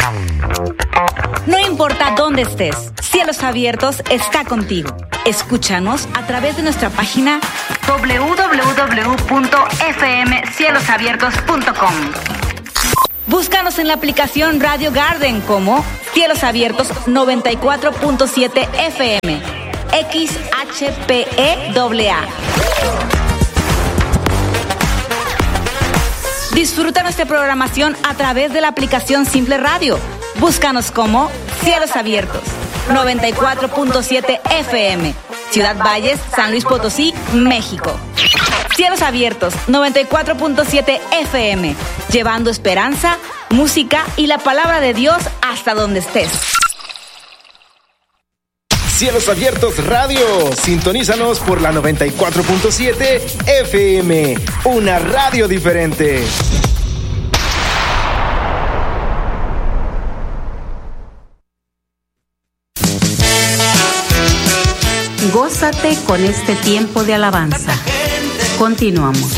No importa dónde estés, Cielos Abiertos está contigo. Escúchanos a través de nuestra página www.fmcielosabiertos.com. Búscanos en la aplicación Radio Garden como Cielos Abiertos 94.7 FM, XHPEAA. Disfruta nuestra programación a través de la aplicación Simple Radio. Búscanos como Cielos Abiertos 94.7 FM, Ciudad Valles, San Luis Potosí, México. Cielos Abiertos 94.7 FM, llevando esperanza, música y la palabra de Dios hasta donde estés. Cielos Abiertos Radio, sintonízanos por la 94.7 FM, una radio diferente. Gózate con este tiempo de alabanza. Continuamos.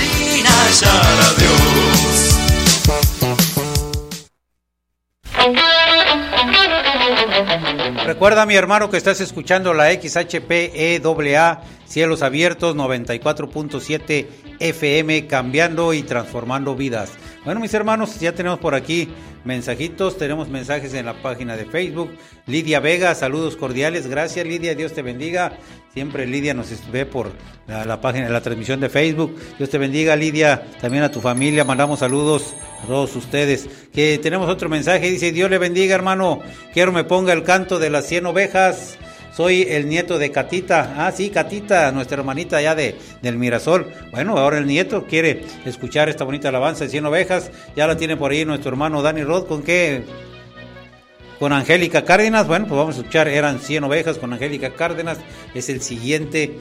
Recuerda, mi hermano, que estás escuchando la XHPEAA, Cielos Abiertos 94.7 FM, cambiando y transformando vidas. Bueno, mis hermanos, ya tenemos por aquí mensajitos, tenemos mensajes en la página de Facebook. Lidia Vega, saludos cordiales, gracias Lidia, Dios te bendiga. Siempre Lidia nos ve por la página, la transmisión de Facebook. Dios te bendiga, Lidia, también a tu familia, mandamos saludos a todos ustedes. Que tenemos otro mensaje, dice: Dios le bendiga, hermano, quiero me ponga el canto de las 100 ovejas. Soy el nieto de Catita. Ah, sí, Catita, nuestra hermanita allá del Mirasol. Bueno, ahora el nieto quiere escuchar esta bonita alabanza de 100 ovejas. Ya la tiene por ahí nuestro hermano Dani Rod. ¿Con qué? Con Angélica Cárdenas. Bueno, pues vamos a escuchar Eran 100 ovejas con Angélica Cárdenas. Es la siguiente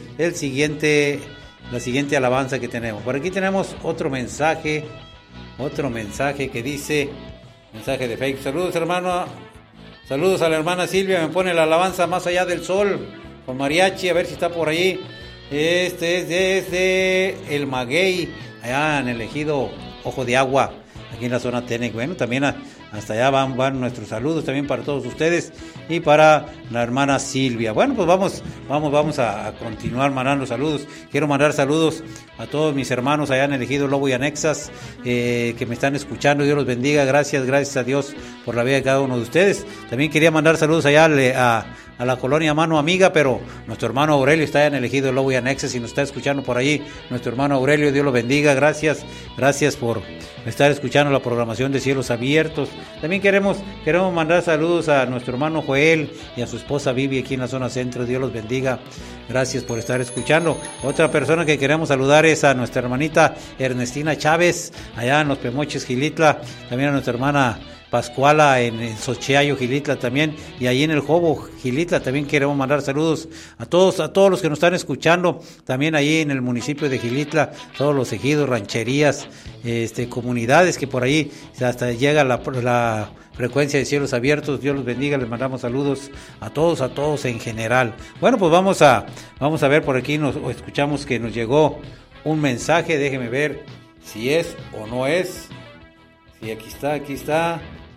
alabanza que tenemos. Por aquí tenemos otro mensaje que dice, mensaje de Facebook. Saludos, hermano. Saludos a la hermana Silvia, me pone la alabanza Más Allá del Sol, con mariachi, a ver si está por ahí. Este es desde el Maguey, allá en el ejido Ojo de Agua, aquí en la zona Tenec. Bueno, también hasta allá van nuestros saludos también para todos ustedes y para la hermana Silvia. Bueno, pues vamos a continuar mandando saludos. Quiero mandar saludos a todos mis hermanos allá en el ejido Lobo y Anexas, que me están escuchando. Dios los bendiga, gracias a Dios por la vida de cada uno de ustedes. También quería mandar saludos allá a la colonia Mano Amiga, pero nuestro hermano Aurelio está en el ejido Lobo y Anexas y nos está escuchando por ahí. Nuestro hermano Aurelio, Dios lo bendiga, gracias por estar escuchando la programación de Cielos Abiertos. También queremos mandar saludos a nuestro hermano Joel y a su esposa Vivi aquí en la zona centro. Dios los bendiga, gracias por estar escuchando. Otra persona que queremos saludar es a nuestra hermanita Ernestina Chávez allá en Los Pemoches, Gilitla. También a nuestra hermana Pascuala en Xochiayo, Gilitla también, y ahí en el Jobo, Gilitla, también queremos mandar saludos a todos los que nos están escuchando, también ahí en el municipio de Gilitla, todos los ejidos, rancherías, comunidades que por ahí hasta llega la frecuencia de Cielos Abiertos. Dios los bendiga, les mandamos saludos a todos en general. Bueno, pues vamos a ver por aquí, escuchamos que nos llegó un mensaje, déjeme ver si es o no es. Sí, aquí está.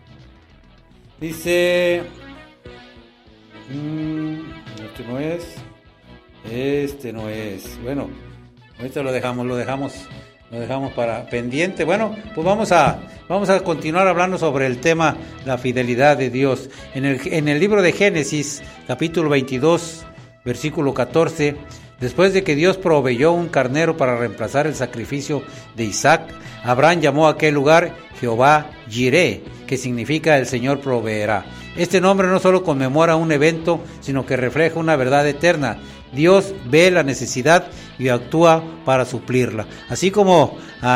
Dice, este no es. Bueno, ahorita lo dejamos para pendiente. Bueno, pues vamos a continuar hablando sobre el tema la fidelidad de Dios. En el libro de Génesis, capítulo 22, versículo 14, después de que Dios proveyó un carnero para reemplazar el sacrificio de Isaac, Abraham llamó a aquel lugar Jehová Jireh, que significa el Señor proveerá. Este nombre no solo conmemora un evento, sino que refleja una verdad eterna. Dios ve la necesidad y actúa para suplirla. Así como